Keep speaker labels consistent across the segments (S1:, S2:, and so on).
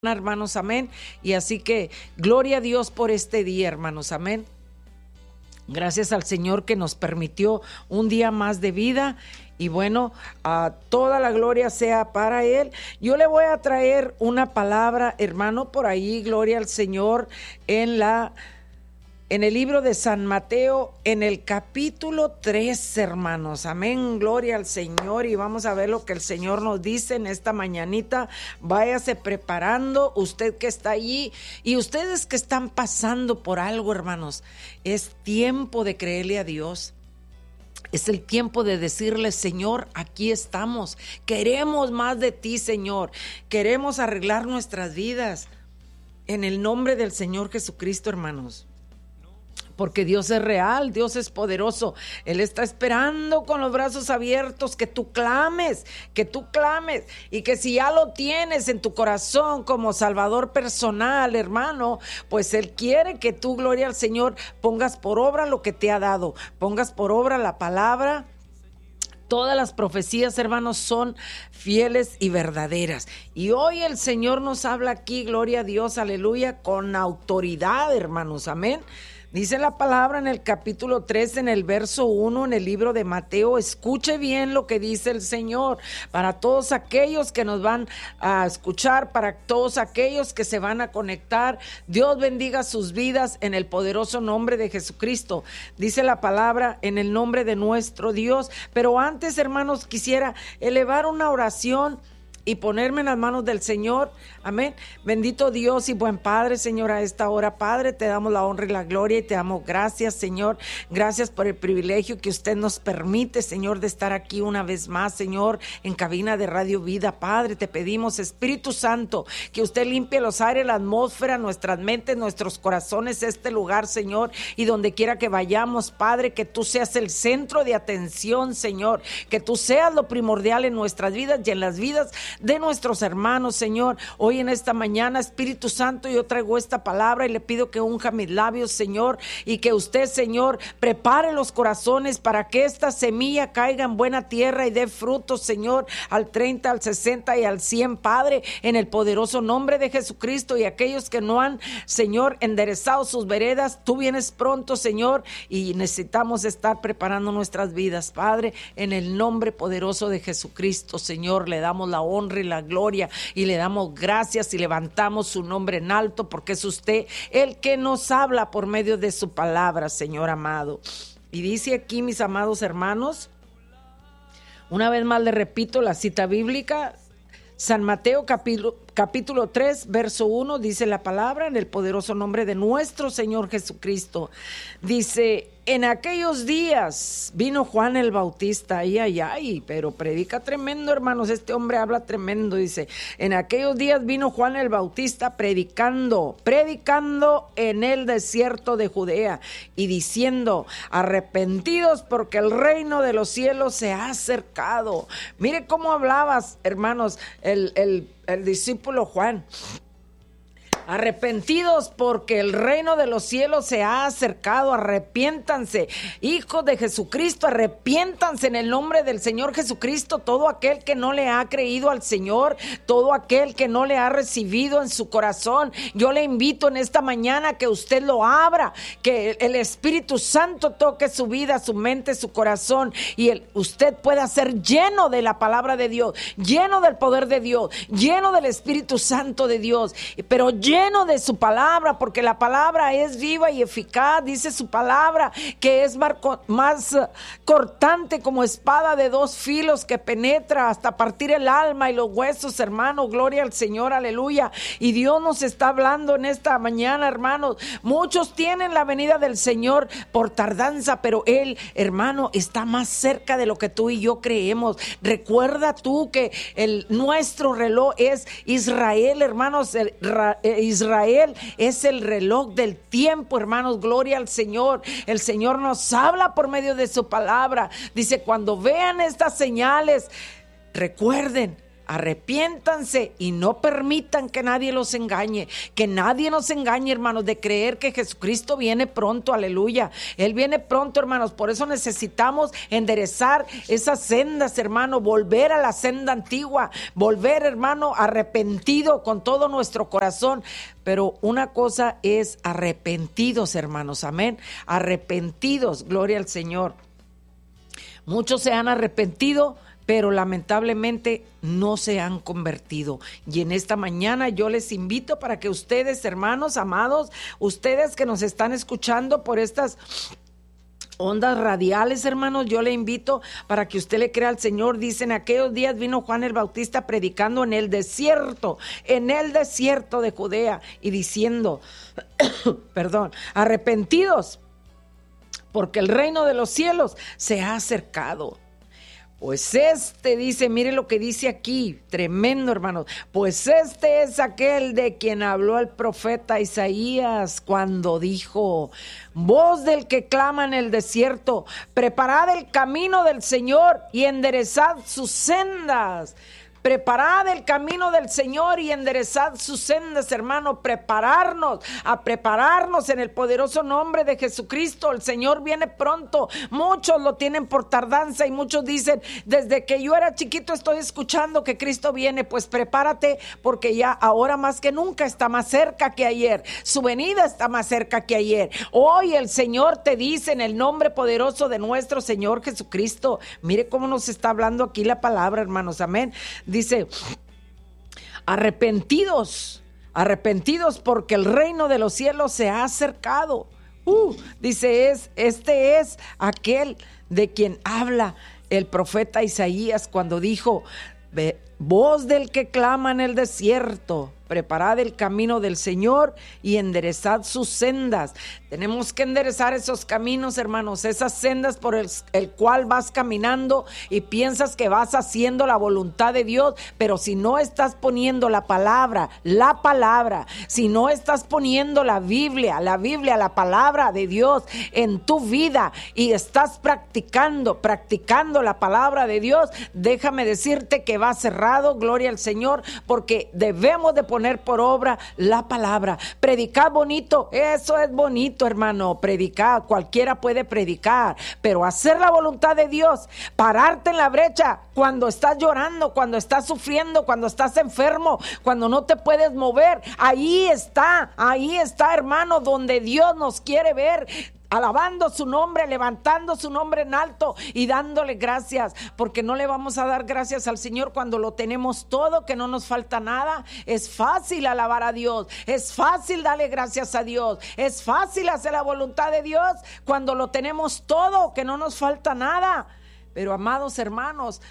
S1: hermanos, amén. Y así que gloria a Dios por este día, hermanos, amén. Gracias al Señor que nos permitió un día más de vida. Y bueno, toda la gloria sea para Él. Yo le voy a traer una palabra, hermano, por ahí, gloria al Señor, en el libro de San Mateo, en el capítulo 3, hermanos. Amén, gloria al Señor. Y vamos a ver lo que el Señor nos dice en esta mañanita. Váyase preparando, usted que está allí y ustedes que están pasando por algo, hermanos. Es tiempo de creerle a Dios. Es el tiempo de decirle: Señor, aquí estamos. Queremos más de ti, Señor. Queremos arreglar nuestras vidas en el nombre del Señor Jesucristo, hermanos. Porque Dios es real, Dios es poderoso. Él está esperando con los brazos abiertos que tú clames, y que si ya lo tienes en tu corazón como Salvador personal, hermano, pues Él quiere que tú, gloria al Señor, pongas por obra lo que te ha dado, pongas por obra la palabra. Todas las profecías, hermanos, son fieles y verdaderas. Y hoy el Señor nos habla aquí, gloria a Dios, aleluya, con autoridad, hermanos, amén. Dice la palabra en el capítulo 3, en el verso 1, en el libro de Mateo. Escuche bien lo que dice el Señor para todos aquellos que nos van a escuchar, para todos aquellos que se van a conectar. Dios bendiga sus vidas en el poderoso nombre de Jesucristo. Dice la palabra en el nombre de nuestro Dios. Pero antes, hermanos, quisiera elevar una oración y ponerme en las manos del Señor, amén. Bendito Dios y buen Padre, Señor, a esta hora, Padre, te damos la honra y la gloria y te damos gracias, Señor. Gracias por el privilegio que usted nos permite, Señor, de estar aquí una vez más, Señor, en cabina de Radio Vida. Padre, te pedimos, Espíritu Santo, que usted limpie los aires, la atmósfera, nuestras mentes, nuestros corazones, este lugar, Señor, y donde quiera que vayamos, Padre, que tú seas el centro de atención, Señor, que tú seas lo primordial en nuestras vidas y en las vidas de nuestros hermanos, Señor. Hoy en esta mañana, Espíritu Santo, yo traigo esta palabra y le pido que unja mis labios, Señor, y que usted, Señor, prepare los corazones para que esta semilla caiga en buena tierra y dé frutos, Señor, al 30, al 60 y al 100, Padre, en el poderoso nombre de Jesucristo. Y aquellos que no han, Señor, enderezado sus veredas, tú vienes pronto, Señor, y necesitamos estar preparando nuestras vidas, Padre, en el nombre poderoso de Jesucristo, Señor. Le damos la honra y la gloria y le damos gracias y levantamos su nombre en alto, porque es usted el que nos habla por medio de su palabra, Señor amado. Y dice aquí, mis amados hermanos, una vez más le repito la cita bíblica, San Mateo capítulo 3, verso 1, dice la palabra en el poderoso nombre de nuestro Señor Jesucristo. Dice: en aquellos días vino Juan el Bautista, pero predica tremendo, hermanos, este hombre habla tremendo. Dice: en aquellos días vino Juan el Bautista predicando en el desierto de Judea y diciendo: arrepentidos, porque el reino de los cielos se ha acercado. Mire cómo hablabas, hermanos, el discípulo Juan. Arrepentidos, porque el reino de los cielos se ha acercado. Arrepiéntanse, hijos de Jesucristo, arrepiéntanse en el nombre del Señor Jesucristo. Todo aquel que no le ha creído al Señor, todo aquel que no le ha recibido en su corazón, yo le invito en esta mañana que usted lo abra, que el Espíritu Santo toque su vida, su mente, su corazón, y usted pueda ser lleno de la palabra de Dios, lleno del poder de Dios, lleno del Espíritu Santo de Dios, pero lleno de su palabra, porque la palabra es viva y eficaz. Dice su palabra que es más cortante como espada de dos filos, que penetra hasta partir el alma y los huesos, hermano. Gloria al Señor, aleluya. Y Dios nos está hablando en esta mañana, hermanos. Muchos tienen la venida del Señor por tardanza, pero Él, hermano, está más cerca de lo que tú y yo creemos. Recuerda tú que nuestro reloj es Israel, hermanos. Israel es el reloj del tiempo, hermanos. Gloria al Señor. El Señor nos habla por medio de su palabra. Dice: cuando vean estas señales, recuerden, arrepiéntanse y no permitan que nadie los engañe, que nadie nos engañe, hermanos, de creer que Jesucristo viene pronto, aleluya. Él viene pronto, hermanos, por eso necesitamos enderezar esas sendas, hermano, volver a la senda antigua, volver, hermano, arrepentido con todo nuestro corazón. Pero una cosa es arrepentidos, hermanos, amén, arrepentidos, gloria al Señor. Muchos se han arrepentido, pero lamentablemente no se han convertido. Y en esta mañana yo les invito para que ustedes, hermanos amados, ustedes que nos están escuchando por estas ondas radiales, hermanos, yo le invito para que usted le crea al Señor. Dice: en aquellos días vino Juan el Bautista predicando en el desierto de Judea, y diciendo, arrepentidos, porque el reino de los cielos se ha acercado. Pues dice, mire lo que dice aquí, tremendo, hermanos. Pues es aquel de quien habló el profeta Isaías cuando dijo: voz del que clama en el desierto, preparad el camino del Señor y enderezad sus sendas. Preparad el camino del Señor y enderezad sus sendas, hermano. Prepararnos en el poderoso nombre de Jesucristo. El Señor viene pronto. Muchos lo tienen por tardanza y muchos dicen: desde que yo era chiquito estoy escuchando que Cristo viene. Pues prepárate, porque ya ahora más que nunca está más cerca que ayer. Su venida está más cerca que ayer. Hoy el Señor te dice, en el nombre poderoso de nuestro Señor Jesucristo. Mire cómo nos está hablando aquí la palabra, hermanos, amén. Dice: arrepentidos porque el reino de los cielos se ha acercado. Dice, este es aquel de quien habla el profeta Isaías cuando dijo: voz del que clama en el desierto, preparad el camino del Señor y enderezad sus sendas. Tenemos que enderezar esos caminos, hermanos, esas sendas por el cual vas caminando y piensas que vas haciendo la voluntad de Dios, pero si no estás poniendo la palabra, si no estás poniendo la Biblia, la palabra de Dios en tu vida y estás practicando la palabra de Dios, déjame decirte que va cerrado, gloria al Señor, porque debemos de poner por obra la palabra. Predicar bonito, eso es bonito, hermano, predicar, cualquiera puede predicar, pero hacer la voluntad de Dios, pararte en la brecha cuando estás llorando, cuando estás sufriendo, cuando estás enfermo, cuando no te puedes mover, ahí está, hermano, donde Dios nos quiere ver, alabando su nombre, levantando su nombre en alto y dándole gracias, porque no le vamos a dar gracias al Señor cuando lo tenemos todo, que no nos falta nada. Es fácil alabar a Dios, es fácil darle gracias a Dios, es fácil hacer la voluntad de Dios cuando lo tenemos todo, que no nos falta nada. Pero amados hermanos,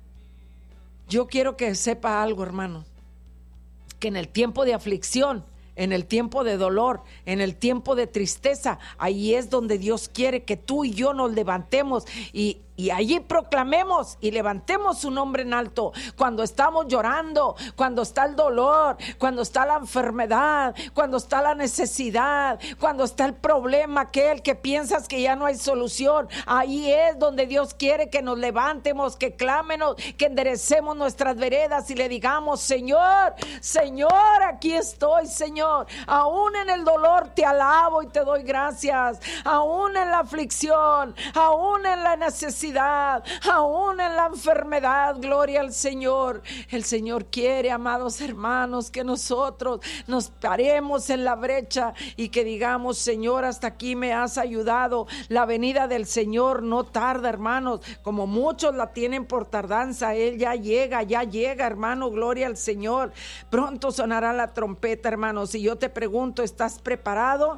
S1: yo quiero que sepa algo, hermano, que en el tiempo de aflicción, en el tiempo de dolor, en el tiempo de tristeza, ahí es donde Dios quiere que tú y yo nos levantemos y allí proclamemos y levantemos su nombre en alto. Cuando estamos llorando, cuando está el dolor, cuando está la enfermedad, cuando está la necesidad, cuando está el problema aquel que piensas que ya no hay solución, ahí es donde Dios quiere que nos levantemos, que clámenos, que enderecemos nuestras veredas y le digamos: Señor, aquí estoy, Señor, aún en el dolor te alabo y te doy gracias, aún en la aflicción, aún en la necesidad, aún en la enfermedad, gloria al Señor. El Señor quiere, amados hermanos, que nosotros nos paremos en la brecha y que digamos: Señor, hasta aquí me has ayudado. La venida del Señor no tarda, hermanos, como muchos la tienen por tardanza. Él ya llega, hermano, gloria al Señor. Pronto sonará la trompeta, hermanos. Y yo te pregunto, ¿estás preparado?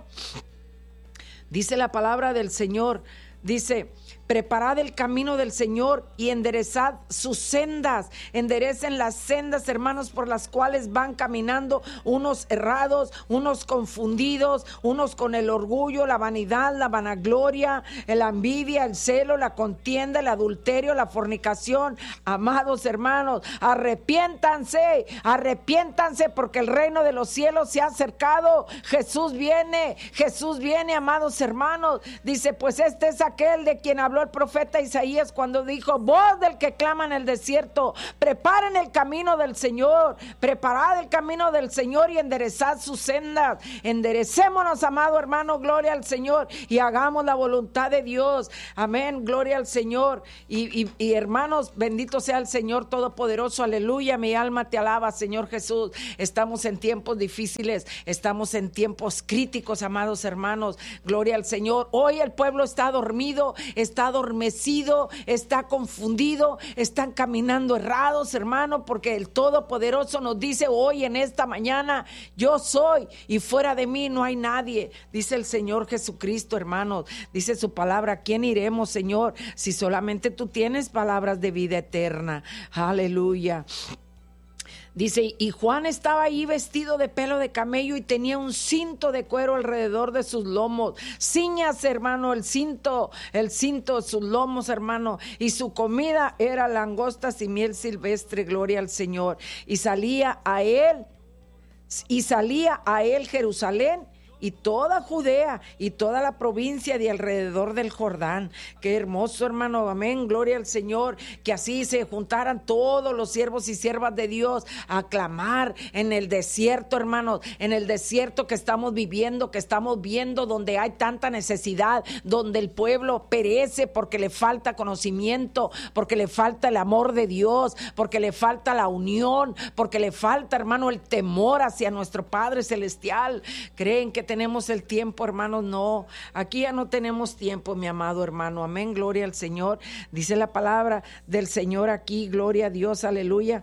S1: Dice la palabra del Señor, dice: preparad el camino del Señor y enderezad sus sendas. Enderecen las sendas, hermanos, por las cuales van caminando unos errados, unos confundidos, unos con el orgullo, la vanidad, la vanagloria, la envidia, el celo, la contienda, el adulterio, la fornicación. Amados hermanos, arrepiéntanse porque el reino de los cielos se ha acercado. Jesús viene, amados hermanos. Dice: pues este es aquel aquel de quien habló el profeta Isaías cuando dijo: voz del que clama en el desierto, preparen el camino del Señor, preparad el camino del Señor y enderezad sus sendas. Enderecémonos, amado hermano, gloria al Señor, y hagamos la voluntad de Dios. Amén, gloria al Señor. Y hermanos, bendito sea el Señor Todopoderoso, aleluya. Mi alma te alaba, Señor Jesús. Estamos en tiempos difíciles, estamos en tiempos críticos, amados hermanos, gloria al Señor. Hoy el pueblo está dormido, está adormecido, está confundido, están caminando errados, hermano, porque el Todopoderoso nos dice hoy en esta mañana: yo soy y fuera de mí no hay nadie, dice el Señor Jesucristo, hermanos. Dice su palabra: ¿a quién iremos, Señor, si solamente tú tienes palabras de vida eterna? Aleluya. Dice: y Juan estaba ahí vestido de pelo de camello y tenía un cinto de cuero alrededor de sus lomos. Ciñase, hermano, el cinto de sus lomos, hermano. Y su comida era langostas y miel silvestre, gloria al Señor. Y salía a él Jerusalén y toda Judea y toda la provincia de alrededor del Jordán. Qué hermoso, hermano, amén, gloria al Señor, que así se juntaran todos los siervos y siervas de Dios a clamar en el desierto, hermanos, en el desierto que estamos viviendo, que estamos viendo, donde hay tanta necesidad, donde el pueblo perece porque le falta conocimiento, porque le falta el amor de Dios, porque le falta la unión, porque le falta, hermano, el temor hacia nuestro Padre Celestial. ¿Creen que tenemos el tiempo, hermanos? No, aquí ya no tenemos tiempo, mi amado hermano, amén, gloria al Señor. Dice la palabra del Señor aquí, gloria a Dios, aleluya.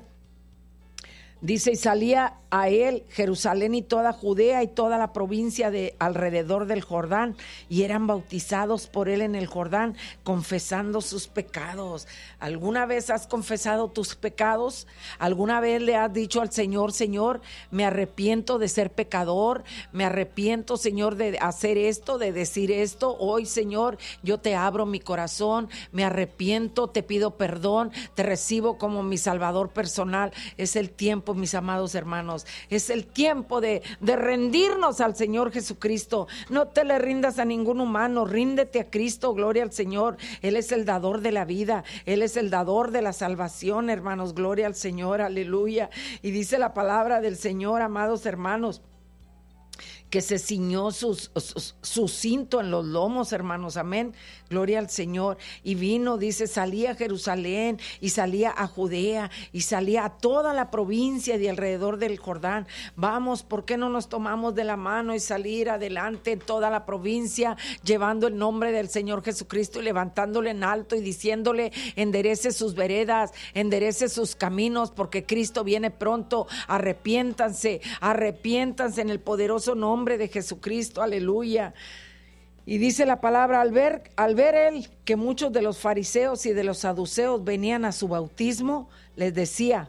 S1: Dice: y salía a él Jerusalén y toda Judea y toda la provincia de alrededor del Jordán, y eran bautizados por él en el Jordán, confesando sus pecados. ¿Alguna vez has confesado tus pecados? ¿Alguna vez le has dicho al Señor: Señor, me arrepiento de ser pecador, me arrepiento, Señor, de hacer esto, de decir esto? Hoy, Señor, yo te abro mi corazón, me arrepiento, te pido perdón, te recibo como mi Salvador personal. Es el tiempo, mis amados hermanos, es el tiempo de rendirnos al Señor Jesucristo. No te le rindas a ningún humano, ríndete a Cristo, gloria al Señor. Él es el dador de la vida, Él es el dador de la salvación, hermanos, gloria al Señor, aleluya. Y dice la palabra del Señor, amados hermanos, que se ciñó su cinto en los lomos, hermanos, amén, gloria al Señor. Y vino, dice, salía a Jerusalén y salía a Judea y salía a toda la provincia de alrededor del Jordán. Vamos, ¿por qué no nos tomamos de la mano y salir adelante en toda la provincia, llevando el nombre del Señor Jesucristo y levantándole en alto y diciéndole: enderece sus veredas, enderece sus caminos, porque Cristo viene pronto? Arrepiéntanse en el poderoso nombre de Jesucristo, aleluya. Y dice la palabra: al ver él que muchos de los fariseos y de los saduceos venían a su bautismo, les decía: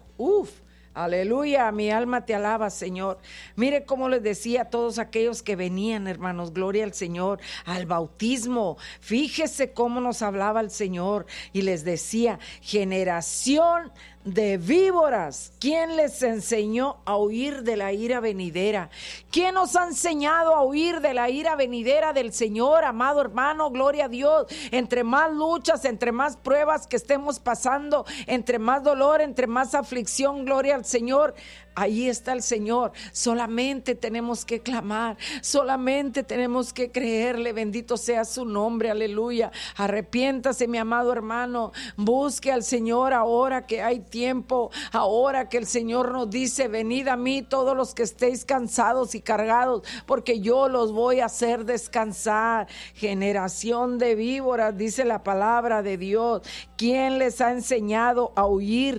S1: aleluya, mi alma te alaba, Señor. Mire cómo les decía a todos aquellos que venían, hermanos, gloria al Señor, al bautismo. Fíjese cómo nos hablaba el Señor y les decía: generación de víboras, ¿quién les enseñó a huir de la ira venidera? ¿Quién nos ha enseñado a huir de la ira venidera del Señor, amado hermano? Gloria a Dios. Entre más luchas, entre más pruebas que estemos pasando, entre más dolor, entre más aflicción, gloria al Señor, ahí está el Señor. Solamente tenemos que clamar, solamente tenemos que creerle. Bendito sea su nombre, aleluya. Arrepiéntase, mi amado hermano, busque al Señor ahora que hay tiempo, ahora que el Señor nos dice: venid a mí todos los que estéis cansados y cargados, porque yo los voy a hacer descansar. Generación de víboras, dice la palabra de Dios. ¿Quién les ha enseñado a huir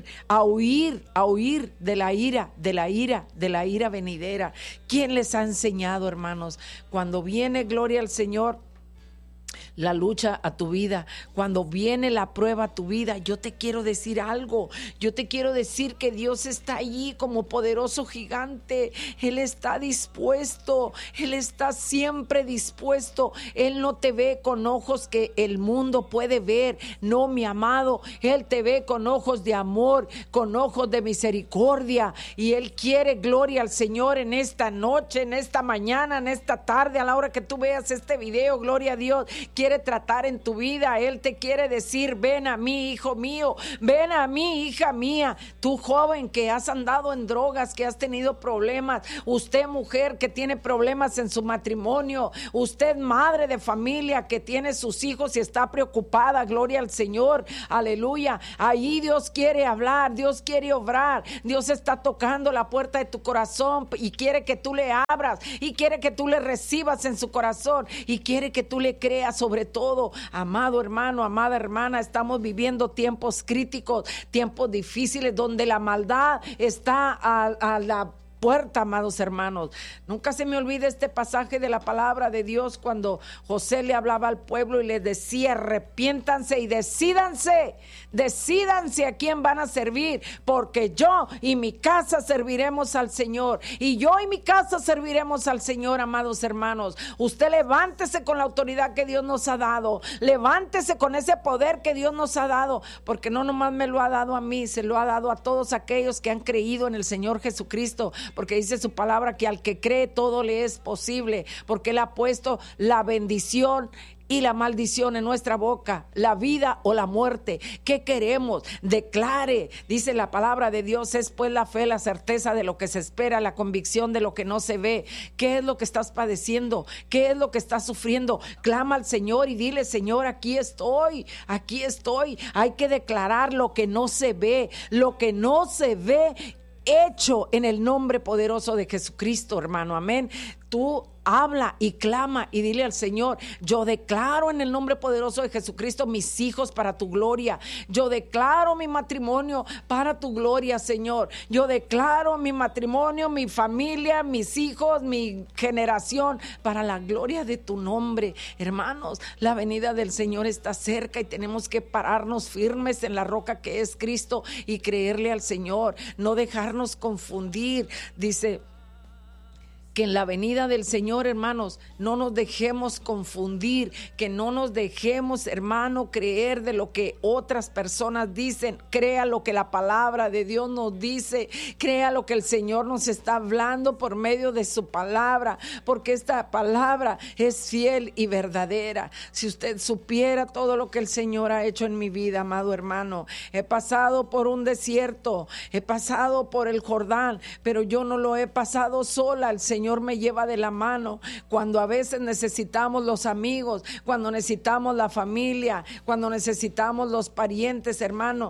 S1: de la ira venidera? ¿Quién les ha enseñado, hermanos? Cuando viene, gloria al Señor, la lucha a tu vida, cuando viene la prueba a tu vida, yo te quiero decir algo. Yo te quiero decir que Dios está allí como poderoso gigante. Él está dispuesto, Él está siempre dispuesto. Él no te ve con ojos que el mundo puede ver, no, mi amado. Él te ve con ojos de amor, con ojos de misericordia, y Él quiere, gloria al Señor, en esta noche, en esta mañana, en esta tarde, a la hora que tú veas este video, gloria a Dios, quiere quiere tratar en tu vida. Él te quiere decir: ven a mí, hijo mío, ven a mí, hija mía. Tú joven que has andado en drogas, que has tenido problemas, usted mujer que tiene problemas en su matrimonio, usted madre de familia que tiene sus hijos y está preocupada, gloria al Señor, aleluya. Ahí Dios quiere hablar, Dios quiere obrar, Dios está tocando la puerta de tu corazón y quiere que tú le abras y quiere que tú le recibas en su corazón y quiere que tú le creas. Sobre todo, amado hermano, amada hermana, estamos viviendo tiempos críticos, tiempos difíciles donde la maldad está a la puerta, amados hermanos. Nunca se me olvida este pasaje de la palabra de Dios cuando José le hablaba al pueblo y les decía: arrepiéntanse y decídanse a quién van a servir, porque yo y mi casa serviremos al Señor, y yo y mi casa serviremos al Señor. Amados hermanos, usted levántese con la autoridad que Dios nos ha dado, levántese con ese poder que Dios nos ha dado, porque no nomás me lo ha dado a mí, se lo ha dado a todos aquellos que han creído en el Señor Jesucristo, porque dice su palabra que al que cree todo le es posible, porque Él ha puesto la bendición y la maldición en nuestra boca, la vida o la muerte. ¿Qué queremos? Declare, dice la palabra de Dios, es pues la fe, la certeza de lo que se espera, la convicción de lo que no se ve. ¿Qué es lo que estás padeciendo? ¿Qué es lo que estás sufriendo? Clama al Señor y dile: Señor, aquí estoy, aquí estoy. Hay que declarar lo que no se ve, lo que no se ve, hecho en el nombre poderoso de Jesucristo, hermano. Amén. Tú habla y clama y dile al Señor: yo declaro en el nombre poderoso de Jesucristo mis hijos para tu gloria. Yo declaro mi matrimonio para tu gloria, Señor. Yo declaro mi matrimonio, mi familia, mis hijos, mi generación para la gloria de tu nombre. Hermanos, la venida del Señor está cerca y tenemos que pararnos firmes en la roca que es Cristo y creerle al Señor, no dejarnos confundir. Dice que en la venida del Señor, hermanos, no nos dejemos confundir, que no nos dejemos, hermano, creer de lo que otras personas dicen. Crea lo que la palabra de Dios nos dice, crea lo que el Señor nos está hablando por medio de su palabra, porque esta palabra es fiel y verdadera. Si usted supiera todo lo que el Señor ha hecho en mi vida, amado hermano, he pasado por un desierto, he pasado por el Jordán, pero yo no lo he pasado sola. El Señor me lleva de la mano cuando a veces necesitamos los amigos, cuando necesitamos la familia, cuando necesitamos los parientes, hermano.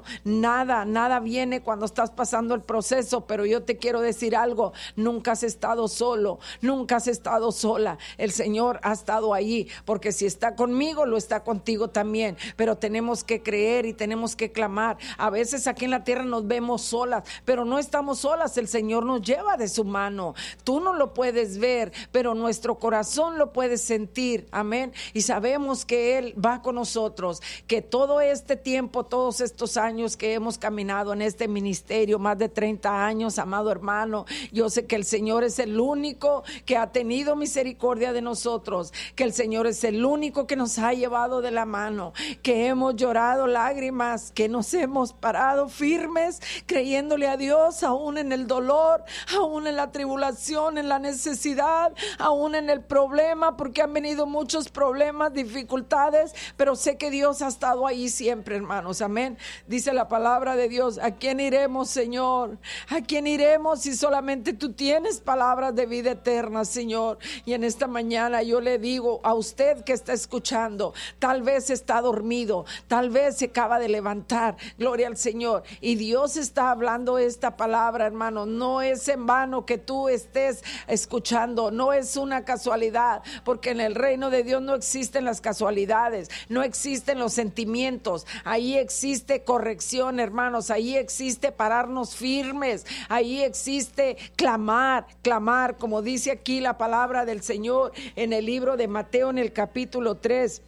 S1: Nada viene cuando estás pasando el proceso, pero yo te quiero decir algo: nunca has estado solo, nunca has estado sola. El Señor ha estado ahí, porque si está conmigo, lo está contigo también. Pero tenemos que creer y tenemos que clamar. A veces aquí en la tierra nos vemos solas, pero no estamos solas. El Señor nos lleva de su mano. Tú no lo puedes ver, pero nuestro corazón lo puede sentir. Amén. Y sabemos que Él va con nosotros, que todo este tiempo, todos estos años que hemos caminado en este ministerio, más de 30 años, amado hermano, yo sé que el Señor es el único que ha tenido misericordia de nosotros, que el Señor es el único que nos ha llevado de la mano, que hemos llorado lágrimas, que nos hemos parado firmes, creyéndole a Dios, aún en el dolor, aún en la tribulación, en la necesidad, aún en el problema, porque han venido muchos problemas, dificultades, pero sé que Dios ha estado ahí siempre, hermanos. Amén. Dice la palabra de Dios: ¿a quién iremos, Señor? ¿A quién iremos si solamente tú tienes palabras de vida eterna, Señor? Y en esta mañana yo le digo a usted que está escuchando, tal vez está dormido, tal vez se acaba de levantar, gloria al Señor, y Dios está hablando esta palabra, hermano. No es en vano que tú estés escuchando, no es una casualidad, porque en el reino de Dios no existen las casualidades, no existen los sentimientos. Ahí existe corrección, hermanos. Ahí existe pararnos firmes, ahí existe clamar, como dice aquí la palabra del Señor en el libro de Mateo, en el capítulo 3.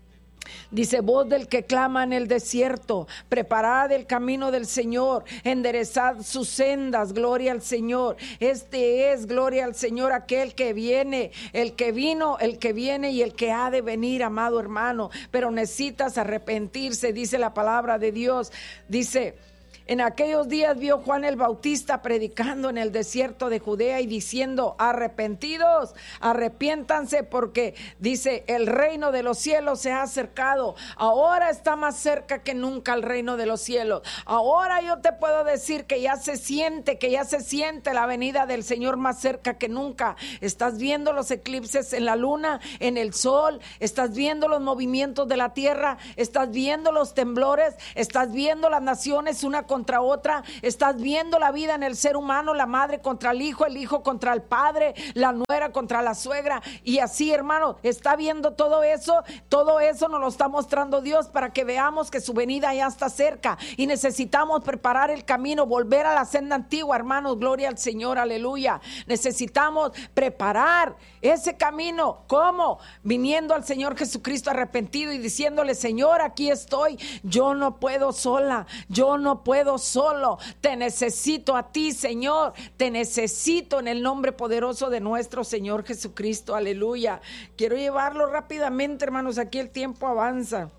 S1: Dice: voz del que clama en el desierto, preparad el camino del Señor, enderezad sus sendas. Gloria al Señor. Este es, gloria al Señor, aquel que viene, el que vino, el que viene y el que ha de venir, amado hermano. Pero necesitas arrepentirse, dice la palabra de Dios. Dice: En aquellos días vio Juan el Bautista predicando en el desierto de Judea y diciendo: arrepentidos, arrepiéntanse, porque dice, el reino de los cielos se ha acercado. Ahora está más cerca que nunca el reino de los cielos. Ahora yo te puedo decir que ya se siente la venida del Señor más cerca que nunca. Estás viendo los eclipses en la luna, en el sol, estás viendo los movimientos de la tierra, estás viendo los temblores, estás viendo las naciones una contra otra, estás viendo la vida en el ser humano, la madre contra el hijo contra el padre, la nuera contra la suegra, y así, hermano, está viendo todo eso nos lo está mostrando Dios para que veamos que su venida ya está cerca y necesitamos preparar el camino, volver a la senda antigua, hermanos, gloria al Señor, aleluya. Necesitamos preparar ese camino. ¿Cómo? Viniendo al Señor Jesucristo arrepentido y diciéndole: Señor, aquí estoy, yo no puedo sola, yo no puedo solo, te necesito a ti, Señor, te necesito en el nombre poderoso de nuestro Señor Jesucristo, aleluya. Quiero llevarlo rápidamente, hermanos, aquí el tiempo avanza.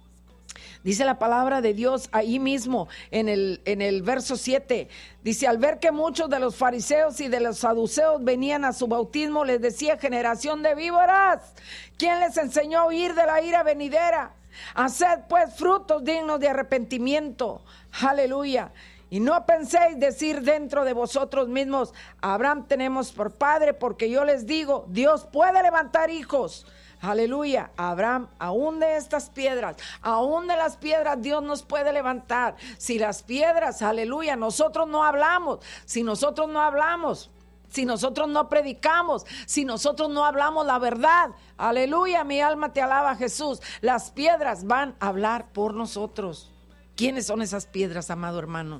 S1: Dice la palabra de Dios ahí mismo en el verso 7, dice: al ver que muchos de los fariseos y de los saduceos venían a su bautismo, les decía: generación de víboras, ¿quién les enseñó a huir de la ira venidera? Haced pues frutos dignos de arrepentimiento. Aleluya. Y no penséis decir dentro de vosotros mismos: Abraham tenemos por padre, porque yo les digo, Dios puede levantar hijos. Aleluya. Abraham, aún de estas piedras, aún de las piedras Dios nos puede levantar. Si las piedras, aleluya, nosotros no hablamos, si nosotros no hablamos, si nosotros no predicamos, si nosotros no hablamos la verdad, aleluya, mi alma te alaba, Jesús, las piedras van a hablar por nosotros. ¿Quiénes son esas piedras, amado hermano?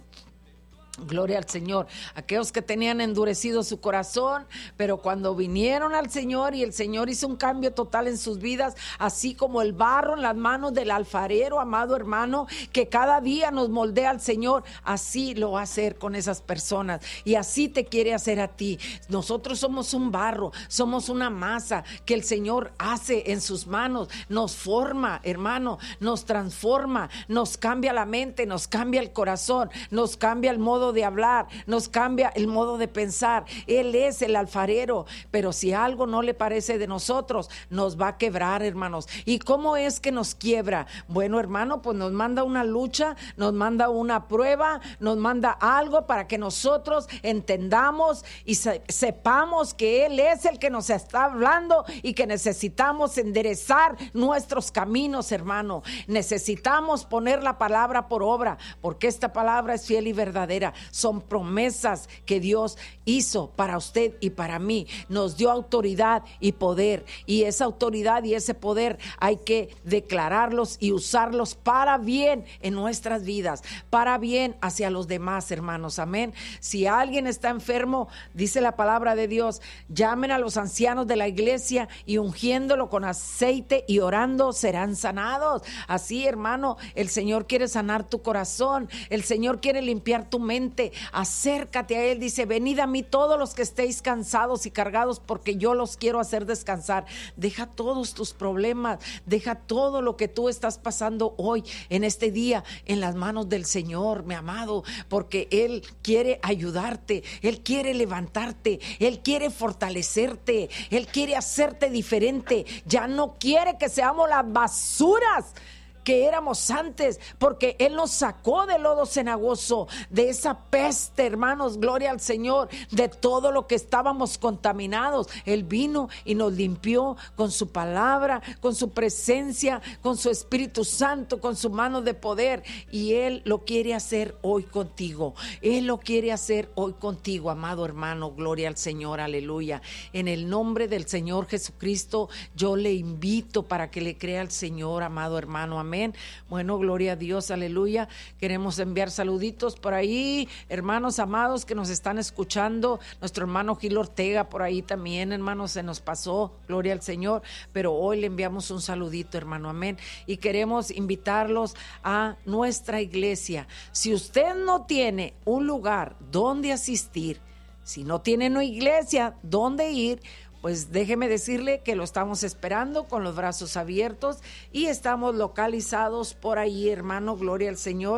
S1: Gloria al Señor, aquellos que tenían endurecido su corazón, pero cuando vinieron al Señor y el Señor hizo un cambio total en sus vidas, así como el barro en las manos del alfarero, amado hermano, que cada día nos moldea al Señor, así lo va a hacer con esas personas y así te quiere hacer a ti. Nosotros somos un barro, somos una masa que el Señor hace en sus manos, nos forma, hermano, nos transforma, nos cambia la mente, nos cambia el corazón, nos cambia el modo de hablar, nos cambia el modo de pensar. Él es el alfarero, pero si algo no le parece de nosotros, nos va a quebrar, hermanos. ¿Y cómo es que nos quiebra? Bueno, hermano, pues nos manda una lucha, nos manda una prueba, nos manda algo para que nosotros entendamos y sepamos que Él es el que nos está hablando y que necesitamos enderezar nuestros caminos, hermano. Necesitamos poner la palabra por obra, porque esta palabra es fiel y verdadera. Son promesas que Dios hizo para usted y para mí. Nos dio autoridad y poder, y esa autoridad y ese poder hay que declararlos y usarlos para bien en nuestras vidas, para bien hacia los demás, hermanos. Amén. Si alguien está enfermo, dice la palabra de Dios, llamen a los ancianos de la iglesia y ungiéndolo con aceite y orando serán sanados. Así, hermano, el Señor quiere sanar tu corazón, el Señor quiere limpiar tu mente. Acércate a Él, dice: venid a mí todos los que estéis cansados y cargados, porque yo los quiero hacer descansar. Deja todos tus problemas, deja todo lo que tú estás pasando hoy, en este día, en las manos del Señor, mi amado, porque Él quiere ayudarte, Él quiere levantarte, Él quiere fortalecerte, Él quiere hacerte diferente. Ya no quiere que seamos las basuras que éramos antes, porque Él nos sacó del lodo cenagoso, de esa peste, hermanos, gloria al Señor, de todo lo que estábamos contaminados. Él vino y nos limpió con su palabra, con su presencia, con su Espíritu Santo, con su mano de poder, y Él lo quiere hacer hoy contigo. Él lo quiere hacer hoy contigo, amado hermano, gloria al Señor, aleluya. En el nombre del Señor Jesucristo, yo le invito para que le crea al Señor, amado hermano, amén. Bueno, gloria a Dios, aleluya. Queremos enviar saluditos por ahí, hermanos amados que nos están escuchando. Nuestro hermano Gil Ortega por ahí también, hermanos, se nos pasó, gloria al Señor, pero hoy le enviamos un saludito, hermano, amén. Y queremos invitarlos a nuestra iglesia. Si usted no tiene un lugar donde asistir, si no tiene una iglesia donde ir, pues déjeme decirle que lo estamos esperando con los brazos abiertos y estamos localizados por ahí, hermano, gloria al Señor,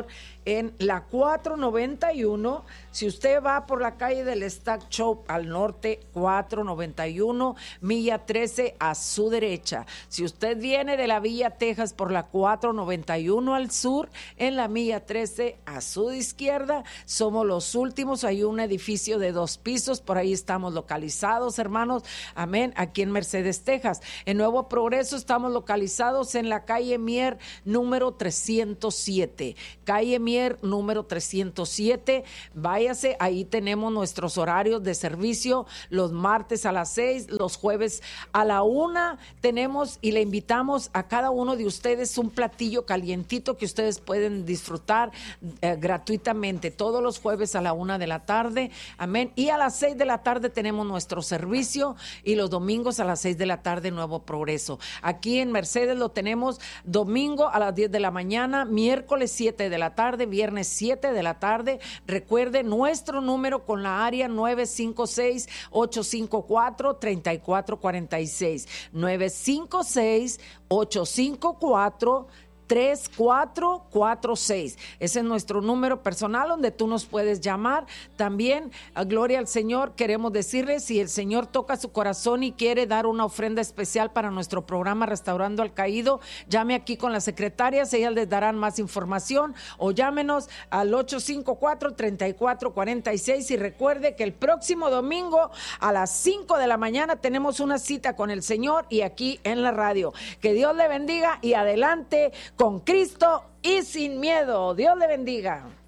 S1: en la 491. Si usted va por la calle del Stack Shop al norte, 491, milla 13 a su derecha. Si usted viene de la Villa Texas por la 491 al sur, en la milla 13 a su izquierda, somos los últimos. Hay un edificio de 2 pisos, por ahí estamos localizados, hermanos, amén, aquí en Mercedes, Texas. En Nuevo Progreso estamos localizados en la calle Mier número 307, calle Mier número 307. Váyase, ahí tenemos nuestros horarios de servicio, los martes a las 6, los jueves a la 1. Tenemos y le invitamos a cada uno de ustedes un platillo calientito que ustedes pueden disfrutar gratuitamente todos los jueves a la 1 de la tarde, amén. Y a las 6 de la tarde tenemos nuestro servicio, y los domingos a las 6 de la tarde Nuevo Progreso. Aquí en Mercedes lo tenemos domingo a las 10 de la mañana, miércoles 7 de la tarde, viernes 7 de la tarde. Recuerde nuestro número con la área 956-854-3446, 956-854-3446. Ese es nuestro número personal donde tú nos puedes llamar. También, gloria al Señor, queremos decirles, si el Señor toca su corazón y quiere dar una ofrenda especial para nuestro programa Restaurando al Caído, llame aquí con las secretarias, ellas les darán más información, o llámenos al 854-3446. Y recuerde que el próximo domingo a las 5 de la mañana tenemos una cita con el Señor y aquí en la radio. Que Dios le bendiga y adelante con Cristo y sin miedo. Dios le bendiga.